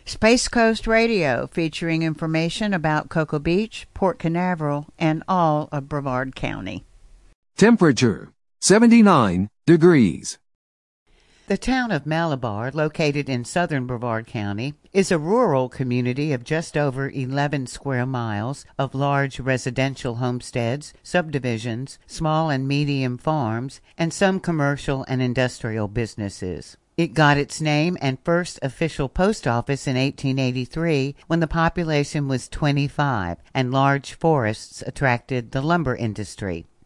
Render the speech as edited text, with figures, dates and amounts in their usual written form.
Space Coast Radio, featuring information about Cocoa Beach, Port Canaveral, and all of Brevard County. Temperature, 79 degrees. The town of Malabar, located in southern Brevard County, is a rural community of just over 11 square miles of large residential homesteads, subdivisions, small and medium farms, and some commercial and industrial businesses. It got its name and first official post office in 1883 when the population was 25 and large forests attracted the lumber industry.